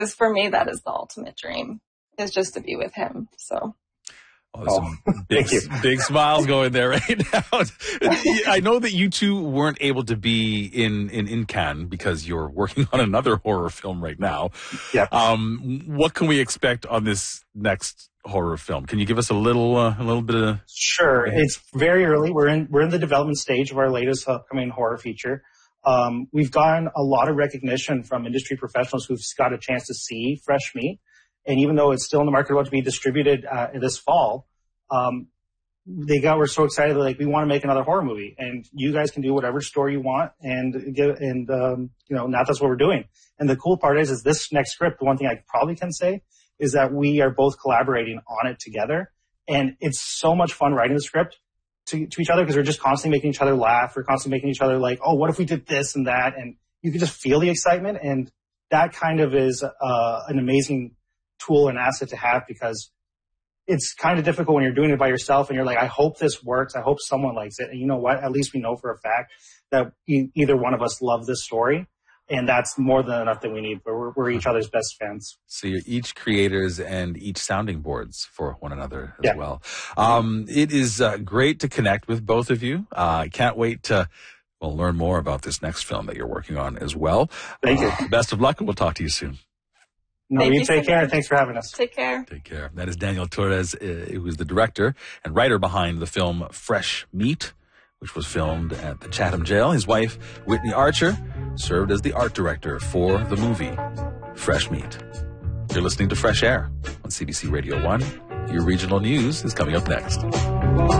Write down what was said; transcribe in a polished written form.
Because for me, that is the ultimate dream, is just to be with him. So. Oh, there's some big smiles going there right now. I know that you two weren't able to be in Cannes because you're working on another horror film right now. Yeah. What can we expect on this next horror film? Can you give us a little bit of? Sure. It's very early. We're in the development stage of our latest upcoming horror feature. We've gotten a lot of recognition from industry professionals who've got a chance to see Fresh Meat. And even though it's still in the market, about to be distributed this fall, we're so excited. Like, we want to make another horror movie, and you guys can do whatever story you want, and now that's what we're doing. And the cool part is this next script. The one thing I probably can say is that we are both collaborating on it together, and it's so much fun writing the script to each other because we're just constantly making each other laugh. We're constantly making each other like, oh, what if we did this and that, and you can just feel the excitement, and that kind of is an amazing tool and asset to have, because it's kind of difficult when you're doing it by yourself and you're like, I hope this works. I hope someone likes it. And you know what? At least we know for a fact that either one of us love this story. And that's more than enough that we need. But we're each other's best fans. So you're each creators and each sounding boards for one another as well. It is great to connect with both of you. I can't wait to learn more about this next film that you're working on as well. Thank you. Best of luck, and we'll talk to you soon. No, you take care. Thanks for having us. Take care. Take care. That is Daniel Torres, who is the director and writer behind the film Fresh Meat, which was filmed at the Chatham Jail. His wife, Whitney Archer, served as the art director for the movie Fresh Meat. You're listening to Fresh Air on CBC Radio 1. Your regional news is coming up next.